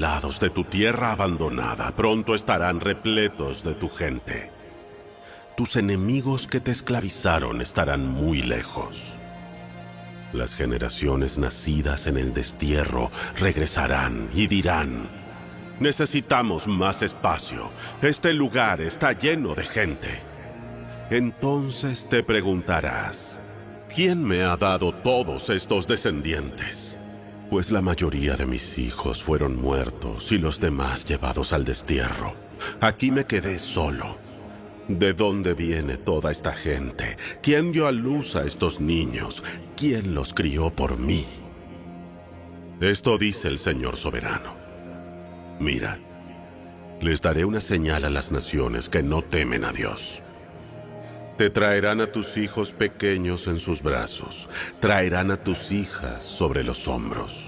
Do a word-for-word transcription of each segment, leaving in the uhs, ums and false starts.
poblados de tu tierra abandonada pronto estarán repletos de tu gente. Tus enemigos que te esclavizaron estarán muy lejos. Las generaciones nacidas en el destierro regresarán y dirán: necesitamos más espacio. Este lugar está lleno de gente. Entonces te preguntarás: ¿quién me ha dado todos estos descendientes? Pues la mayoría de mis hijos fueron muertos y los demás llevados al destierro. Aquí me quedé solo. ¿De dónde viene toda esta gente? ¿Quién dio a luz a estos niños? ¿Quién los crió por mí? Esto dice el Señor soberano. Mira, les daré una señal a las naciones que no temen a Dios. Te traerán a tus hijos pequeños en sus brazos, traerán a tus hijas sobre los hombros.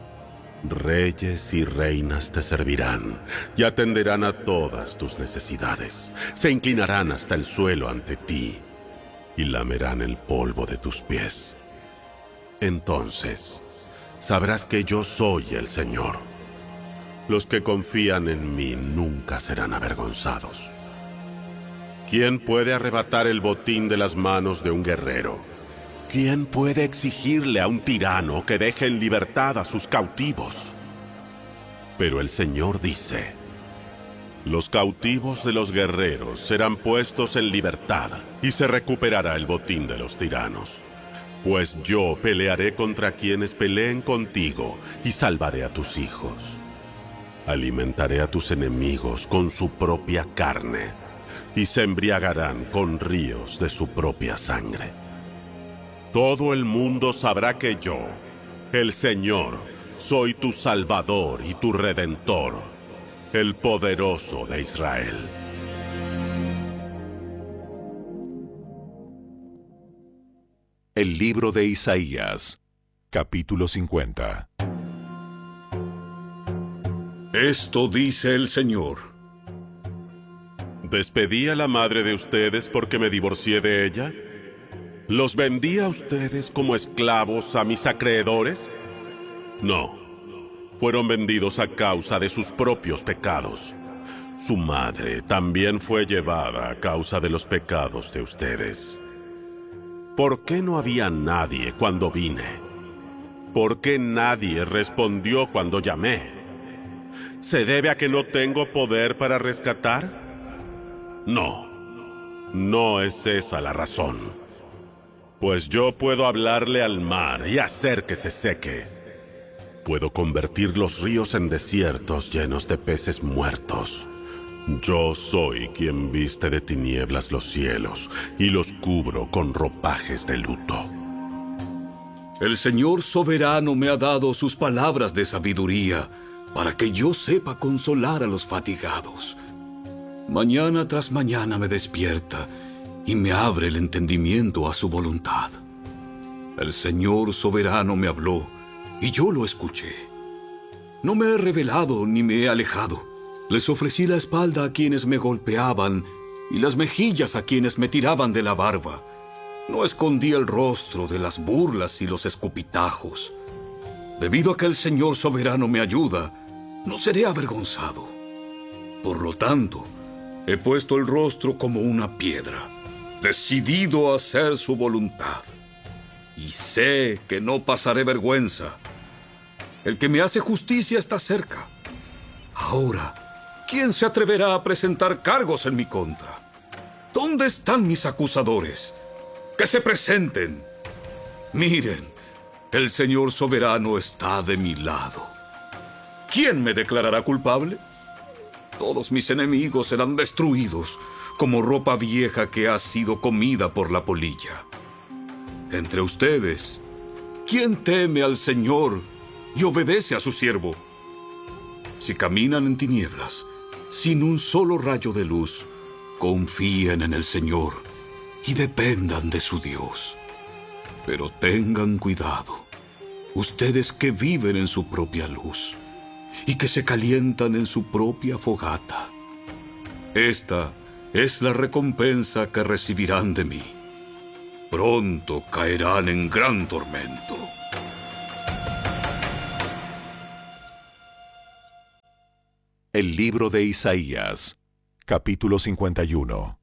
Reyes y reinas te servirán y atenderán a todas tus necesidades. Se inclinarán hasta el suelo ante ti y lamerán el polvo de tus pies. Entonces sabrás que yo soy el Señor. Los que confían en mí nunca serán avergonzados. ¿Quién puede arrebatar el botín de las manos de un guerrero? ¿Quién puede exigirle a un tirano que deje en libertad a sus cautivos? Pero el Señor dice: los cautivos de los guerreros serán puestos en libertad y se recuperará el botín de los tiranos. Pues yo pelearé contra quienes peleen contigo y salvaré a tus hijos. Alimentaré a tus enemigos con su propia carne y se embriagarán con ríos de su propia sangre. Todo el mundo sabrá que yo, el Señor, soy tu Salvador y tu Redentor, el poderoso de Israel. El libro de Isaías, capítulo cincuenta. Esto dice el Señor. ¿Despedí a la madre de ustedes porque me divorcié de ella? ¿Los vendí a ustedes como esclavos a mis acreedores? No, fueron vendidos a causa de sus propios pecados. Su madre también fue llevada a causa de los pecados de ustedes. ¿Por qué no había nadie cuando vine? ¿Por qué nadie respondió cuando llamé? ¿Se debe a que no tengo poder para rescatar? No, no es esa la razón. Pues yo puedo hablarle al mar y hacer que se seque. Puedo convertir los ríos en desiertos llenos de peces muertos. Yo soy quien viste de tinieblas los cielos y los cubro con ropajes de luto. El Señor soberano me ha dado sus palabras de sabiduría para que yo sepa consolar a los fatigados. Mañana tras mañana me despierta y me abre el entendimiento a su voluntad. El Señor soberano me habló y yo lo escuché. No me he rebelado ni me he alejado. Les ofrecí la espalda a quienes me golpeaban y las mejillas a quienes me tiraban de la barba. No escondí el rostro de las burlas y los escupitajos. Debido a que el Señor soberano me ayuda, no seré avergonzado. Por lo tanto, he puesto el rostro como una piedra, decidido a hacer su voluntad. Y sé que no pasaré vergüenza. El que me hace justicia está cerca. Ahora, ¿quién se atreverá a presentar cargos en mi contra? ¿Dónde están mis acusadores? ¡Que se presenten! Miren, el Señor soberano está de mi lado. ¿Quién me declarará culpable? Todos mis enemigos serán destruidos, como ropa vieja que ha sido comida por la polilla. Entre ustedes, ¿quién teme al Señor y obedece a su siervo? Si caminan en tinieblas, sin un solo rayo de luz, confíen en el Señor y dependan de su Dios. Pero tengan cuidado, ustedes que viven en su propia luz y que se calientan en su propia fogata. Esta es la recompensa que recibirán de mí. Pronto caerán en gran tormento. El libro de Isaías, capítulo cincuenta y uno.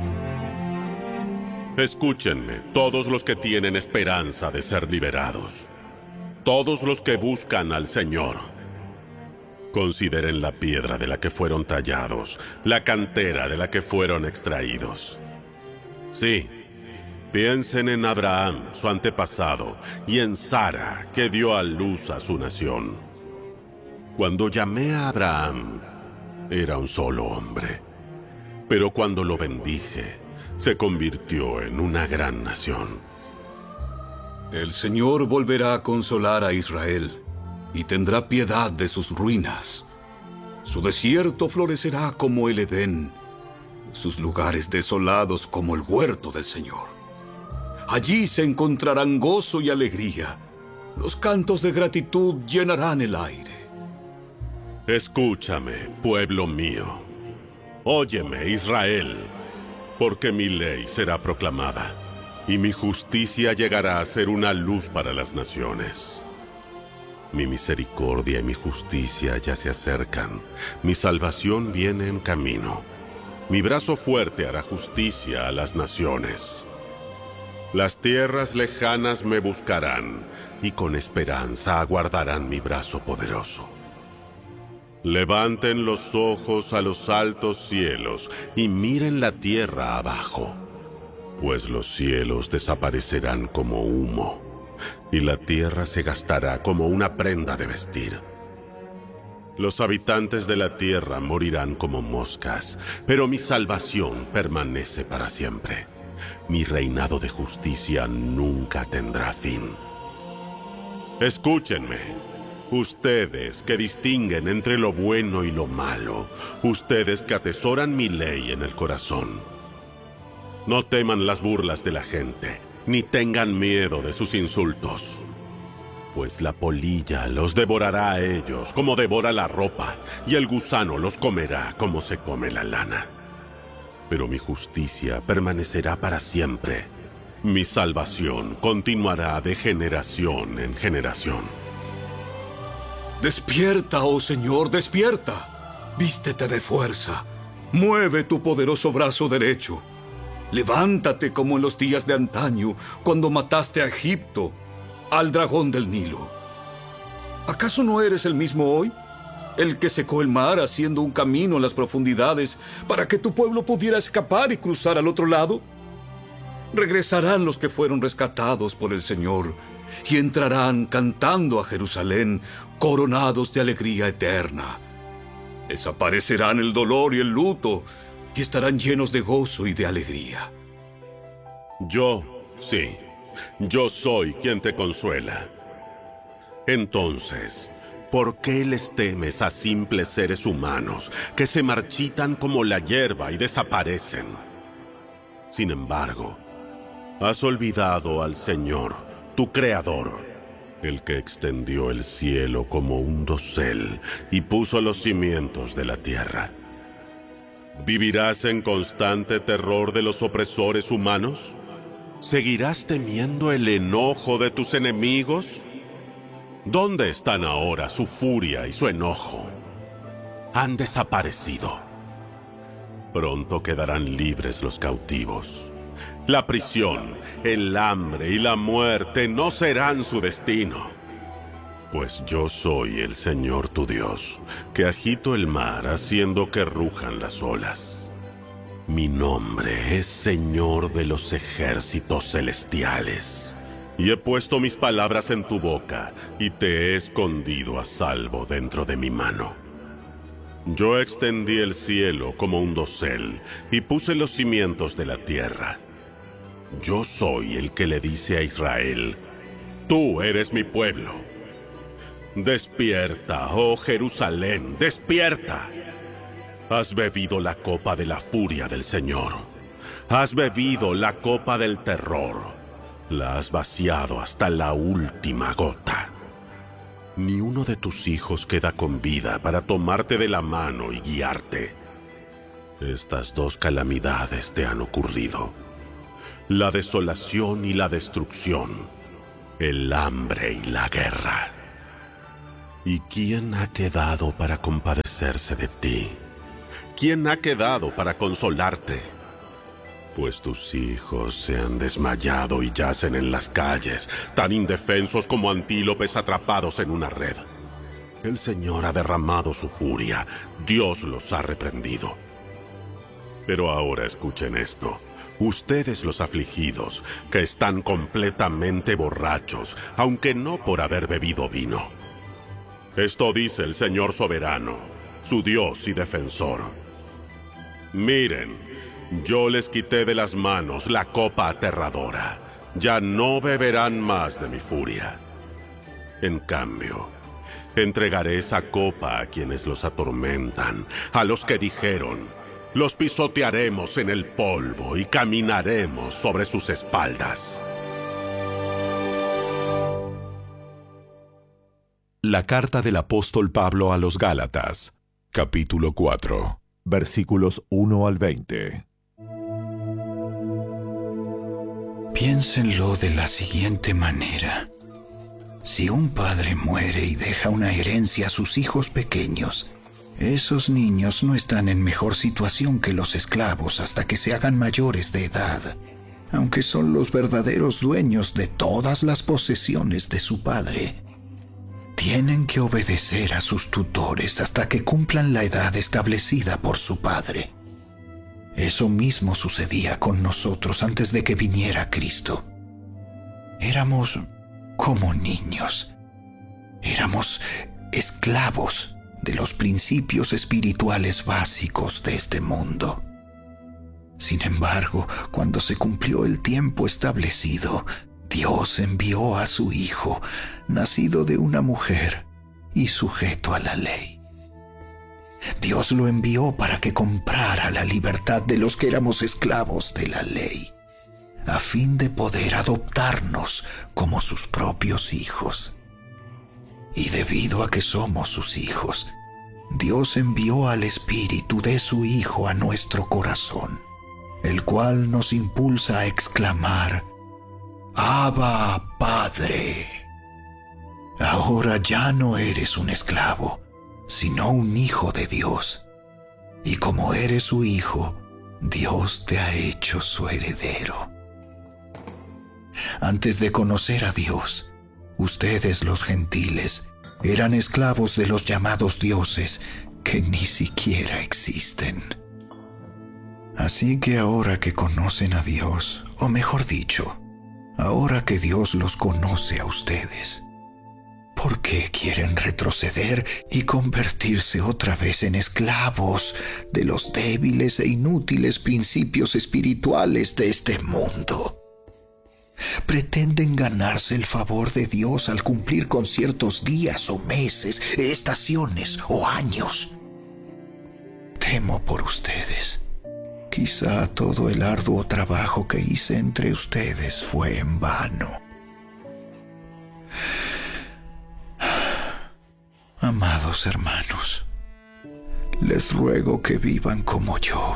Escúchenme, todos los que tienen esperanza de ser liberados, todos los que buscan al Señor. Consideren la piedra de la que fueron tallados, la cantera de la que fueron extraídos. Sí, piensen en Abraham, su antepasado, y en Sara, que dio a luz a su nación. Cuando llamé a Abraham, era un solo hombre, pero cuando lo bendije, se convirtió en una gran nación. El Señor volverá a consolar a Israel y tendrá piedad de sus ruinas. Su desierto florecerá como el Edén, sus lugares desolados como el huerto del Señor. Allí se encontrarán gozo y alegría. Los cantos de gratitud llenarán el aire. Escúchame, pueblo mío. Óyeme, Israel, porque mi ley será proclamada, y mi justicia llegará a ser una luz para las naciones. Mi misericordia y mi justicia ya se acercan. Mi salvación viene en camino. Mi brazo fuerte hará justicia a las naciones. Las tierras lejanas me buscarán, y con esperanza aguardarán mi brazo poderoso. Levanten los ojos a los altos cielos, y miren la tierra abajo, pues los cielos desaparecerán como humo, y la tierra se gastará como una prenda de vestir. Los habitantes de la tierra morirán como moscas, pero mi salvación permanece para siempre. Mi reinado de justicia nunca tendrá fin. Escúchenme, ustedes que distinguen entre lo bueno y lo malo, ustedes que atesoran mi ley en el corazón. No teman las burlas de la gente, ni tengan miedo de sus insultos, pues la polilla los devorará a ellos como devora la ropa, y el gusano los comerá como se come la lana. Pero mi justicia permanecerá para siempre. Mi salvación continuará de generación en generación. Despierta, oh Señor, despierta. Vístete de fuerza. Mueve tu poderoso brazo derecho. Levántate como en los días de antaño, cuando mataste a Egipto, al dragón del Nilo. ¿Acaso no eres el mismo hoy? El que secó el mar haciendo un camino en las profundidades para que tu pueblo pudiera escapar y cruzar al otro lado. Regresarán los que fueron rescatados por el Señor y entrarán cantando a Jerusalén, coronados de alegría eterna. Desaparecerán el dolor y el luto y estarán llenos de gozo y de alegría. Yo, sí, yo soy quien te consuela. Entonces, ¿por qué les temes a simples seres humanos que se marchitan como la hierba y desaparecen? Sin embargo, has olvidado al Señor, tu Creador, el que extendió el cielo como un dosel y puso los cimientos de la tierra. ¿Vivirás en constante terror de los opresores humanos? ¿Seguirás temiendo el enojo de tus enemigos? ¿Dónde están ahora su furia y su enojo? Han desaparecido. Pronto quedarán libres los cautivos. La prisión, el hambre y la muerte no serán su destino. Pues yo soy el Señor tu Dios, que agito el mar haciendo que rujan las olas. Mi nombre es Señor de los ejércitos celestiales. Y he puesto mis palabras en tu boca, y te he escondido a salvo dentro de mi mano. Yo extendí el cielo como un dosel, y puse los cimientos de la tierra. Yo soy el que le dice a Israel: tú eres mi pueblo. Despierta, oh Jerusalén, despierta. Has bebido la copa de la furia del Señor. Has bebido la copa del terror. La has vaciado hasta la última gota. Ni uno de tus hijos queda con vida para tomarte de la mano y guiarte. Estas dos calamidades te han ocurrido: la desolación y la destrucción, el hambre y la guerra. ¿Y quién ha quedado para compadecerse de ti? ¿Quién ha quedado para consolarte? Pues tus hijos se han desmayado y yacen en las calles, tan indefensos como antílopes atrapados en una red. El Señor ha derramado su furia, Dios los ha reprendido. Pero ahora escuchen esto. Ustedes los afligidos, que están completamente borrachos, aunque no por haber bebido vino. Esto dice el Señor soberano, su Dios y defensor. Miren, yo les quité de las manos la copa aterradora. Ya no beberán más de mi furia. En cambio, entregaré esa copa a quienes los atormentan, a los que dijeron, los pisotearemos en el polvo y caminaremos sobre sus espaldas. La carta del apóstol Pablo a los Gálatas, capítulo cuatro, versículos uno al veinte. Piénsenlo de la siguiente manera. Si un padre muere y deja una herencia a sus hijos pequeños, esos niños no están en mejor situación que los esclavos hasta que se hagan mayores de edad, aunque son los verdaderos dueños de todas las posesiones de su padre. Tienen que obedecer a sus tutores hasta que cumplan la edad establecida por su padre. Eso mismo sucedía con nosotros antes de que viniera Cristo. Éramos como niños. Éramos esclavos de los principios espirituales básicos de este mundo. Sin embargo, cuando se cumplió el tiempo establecido, Dios envió a su Hijo, nacido de una mujer y sujeto a la ley. Dios lo envió para que comprara la libertad de los que éramos esclavos de la ley, a fin de poder adoptarnos como sus propios hijos. Y debido a que somos sus hijos, Dios envió al Espíritu de su Hijo a nuestro corazón, el cual nos impulsa a exclamar, Abba, Padre. Ahora ya no eres un esclavo, sino un hijo de Dios. Y como eres su hijo, Dios te ha hecho su heredero. Antes de conocer a Dios, ustedes los gentiles eran esclavos de los llamados dioses que ni siquiera existen. Así que ahora que conocen a Dios, o mejor dicho, ahora que Dios los conoce a ustedes, ¿por qué quieren retroceder y convertirse otra vez en esclavos de los débiles e inútiles principios espirituales de este mundo? Pretenden ganarse el favor de Dios al cumplir con ciertos días o meses, estaciones o años. Temo por ustedes. Quizá todo el arduo trabajo que hice entre ustedes fue en vano. Amados hermanos, les ruego que vivan como yo,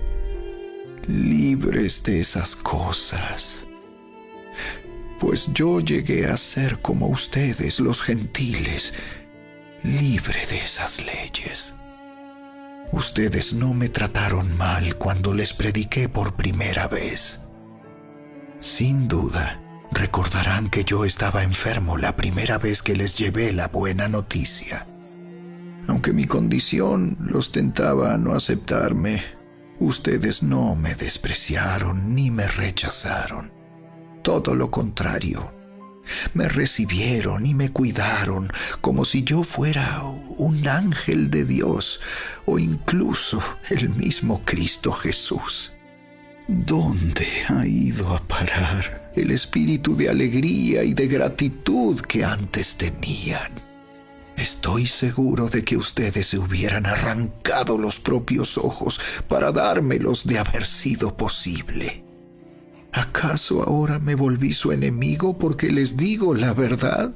libres de esas cosas. Pues yo llegué a ser como ustedes, los gentiles, libre de esas leyes. Ustedes no me trataron mal cuando les prediqué por primera vez. Sin duda, recordarán que yo estaba enfermo la primera vez que les llevé la buena noticia. Aunque mi condición los tentaba a no aceptarme, ustedes no me despreciaron ni me rechazaron. Todo lo contrario, me recibieron y me cuidaron como si yo fuera un ángel de Dios o incluso el mismo Cristo Jesús. ¿Dónde ha ido a parar el espíritu de alegría y de gratitud que antes tenían? Estoy seguro de que ustedes se hubieran arrancado los propios ojos para dármelos de haber sido posible. ¿Acaso ahora me volví su enemigo porque les digo la verdad?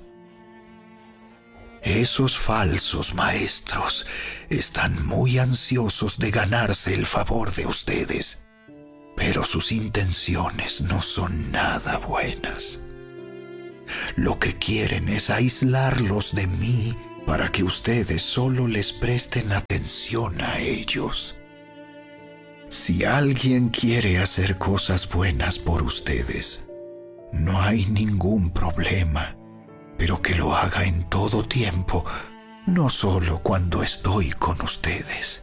Esos falsos maestros están muy ansiosos de ganarse el favor de ustedes, pero sus intenciones no son nada buenas. Lo que quieren es aislarlos de mí para que ustedes solo les presten atención a ellos. Si alguien quiere hacer cosas buenas por ustedes, no hay ningún problema, pero que lo haga en todo tiempo, no solo cuando estoy con ustedes.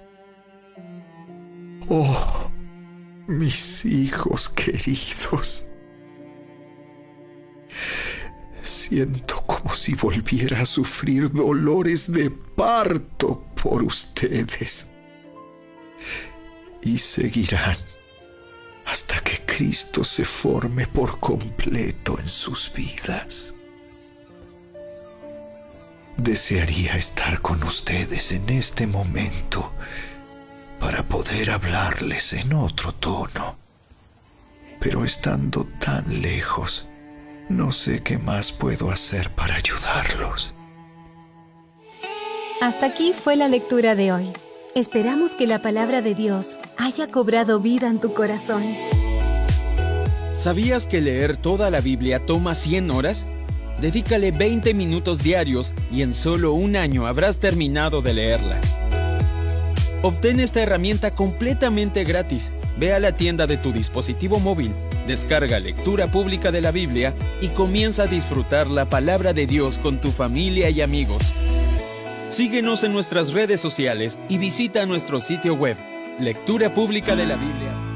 Oh, mis hijos queridos. Siento como si volviera a sufrir dolores de parto por ustedes. Y seguirán hasta que Cristo se forme por completo en sus vidas. Desearía estar con ustedes en este momento para poder hablarles en otro tono. Pero estando tan lejos, no sé qué más puedo hacer para ayudarlos. Hasta aquí fue la lectura de hoy. Esperamos que la palabra de Dios haya cobrado vida en tu corazón. ¿Sabías que leer toda la Biblia toma cien horas? Dedícale veinte minutos diarios y en solo un año habrás terminado de leerla. Obtén esta herramienta completamente gratis. Ve a la tienda de tu dispositivo móvil, descarga Lectura Pública de la Biblia y comienza a disfrutar la palabra de Dios con tu familia y amigos. Síguenos en nuestras redes sociales y visita nuestro sitio web, lectura pública de la biblia.